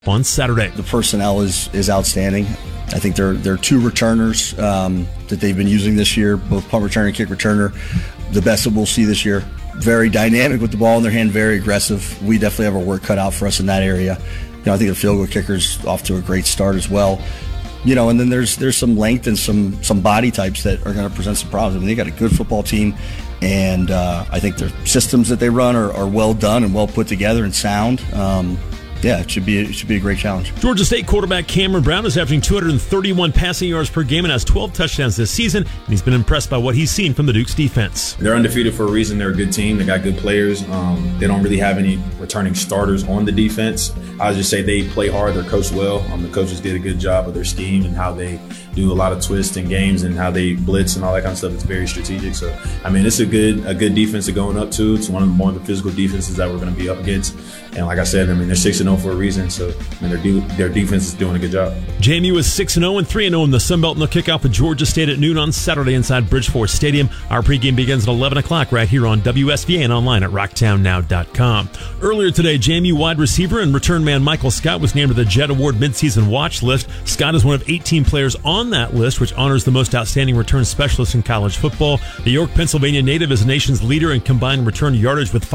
on Saturday. The personnel is outstanding. I think there are two returners that they've been using this year, both punt returner and kick returner. The best that we'll see this year. Very dynamic with the ball in their hand, very aggressive. We definitely have our work cut out for us in that area. I think the field goal kicker's off to a great start as well. And then there's some length and some body types that are going to present some problems. I mean, they got a good football team, and I think their systems that they run are well done and well put together and sound. It should be a great challenge. Georgia State quarterback Cameron Brown is averaging 231 passing yards per game and has 12 touchdowns this season, and he's been impressed by what he's seen from the Duke's defense. They're undefeated for a reason. They're a good team. They got good players. They don't really have any returning starters on the defense. I would just say they play hard. They're coached well. The coaches did a good job of their scheme and how they do a lot of twists in games and how they blitz and all that kind of stuff. It's very strategic. So, it's a good defense to going up to. It's one of the more physical defenses that we're going to be up against. And like I said, they're 6-0 for a reason. So, their defense is doing a good job. JMU is 6-0 and 3-0 in the Sun Belt, and they'll kick off with Georgia State at noon on Saturday inside Bridgeforth Stadium. Our pregame begins at 11 o'clock right here on WSVA and online at rocktownnow.com. Earlier today, JMU wide receiver and return man Michael Scott was named to the Jet Award midseason watch list. Scott is one of 18 players on that list, which honors the most outstanding return specialist in college football. The York, Pennsylvania native is the nation's leader in combined return yardage with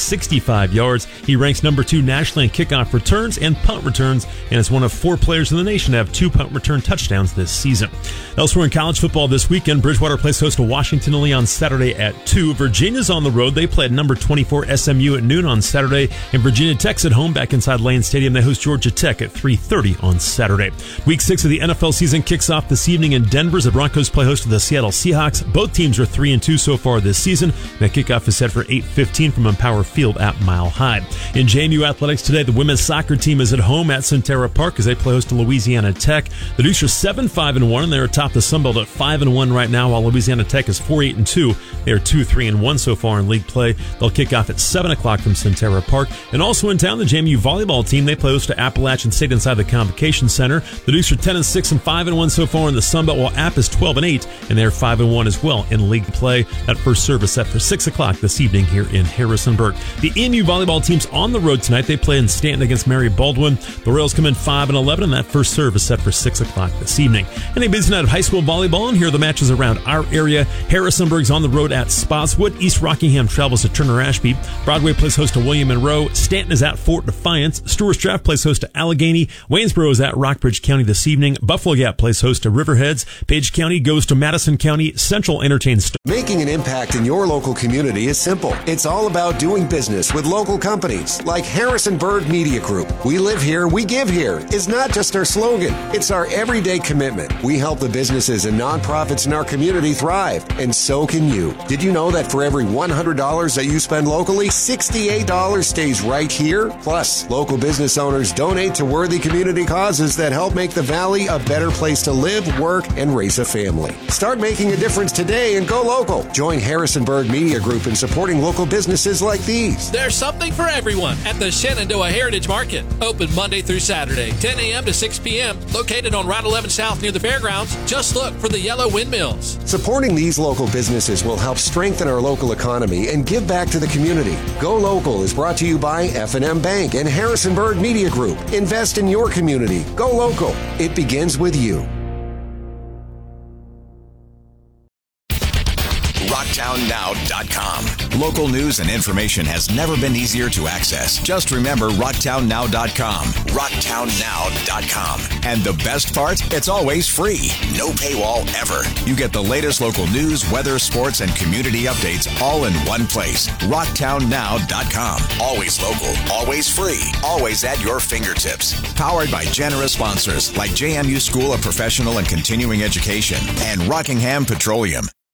565 yards. He ranks number 2 nationally in kickoff returns and punt returns, and is one of 4 players in the nation to have 2 punt return touchdowns this season. Elsewhere in college football this weekend, Bridgewater plays host to Washington Lee on Saturday at 2. Virginia's on the road. They play at number 24 SMU at noon on Saturday, and Virginia Tech's at home back inside Lane Stadium. They host Georgia Tech at 3:30 on Saturday. Week 6 of the NFL season kicks off this evening in Denver as the Broncos play host to the Seattle Seahawks. Both teams are 3-2 so far this season. The kickoff is set for 8:15 from Empower Field at Mile High. In JMU athletics today, the women's soccer team is at home at Centerra Park as they play host to Louisiana Tech. The Dukes are 7-5-1, and they're atop the Sun Belt at 5-1 right now, while Louisiana Tech is 4-8-2. They are 2-3-1 so far in league play. They'll kick off at 7 o'clock from Centerra Park. And also in town, the JMU volleyball team, they play host to Appalachian State inside the Convocation Center. The Dukes are 10-6 and 5-1 so far in the Sun Belt, while App is 12-8, and they're 5-1 as well in league play. That first service set for 6 o'clock this evening here in Harrisonburg. The EMU volleyball team's on the road tonight. They play in Stanton against Mary Baldwin. The Royals come in 5-11, and that first serve is set for 6 o'clock this evening. And a busy night of high school volleyball, and here are the matches around our area. Harrisonburg's on the road at Spotswood. East Rockingham travels to Turner Ashby. Broadway plays host to William Monroe. Stanton is at Fort Defiance. Stewart's Draft plays host to Allegheny. Waynesboro is at Rockbridge County this evening. Buffalo Gap plays host to Riverheads. Page County goes to Madison County. Central entertains. Making an impact in your local community is simple. It's all about doing business with local companies like Harrisonburg Media Group. We live here, we give here is not just our slogan. It's our everyday commitment. We help the businesses and nonprofits in our community thrive, and so can you. Did you know that for every $100 that you spend locally, $68 stays right here? Plus, local business owners donate to worthy community causes that help make the Valley a better place to live, work, and raise a family. Start making a difference today and go local. Join Harrisonburg Media Group in supporting local businesses like these. There's something for everyone at the Shenandoah Heritage Market. Open Monday through Saturday, 10 a.m. to 6 p.m. Located on Route 11 South near the fairgrounds. Just look for the yellow windmills. Supporting these local businesses will help strengthen our local economy and give back to the community. Go Local is brought to you by F&M Bank and Harrisonburg Media Group. Invest in your community. Go local. It begins with you. RocktownNow.com. Local news and information has never been easier to access. Just remember RocktownNow.com. RocktownNow.com. And the best part? It's always free. No paywall ever. You get the latest local news, weather, sports, and community updates all in one place. RocktownNow.com. Always local. Always free. Always at your fingertips. Powered by generous sponsors like JMU School of Professional and Continuing Education and Rockingham Petroleum.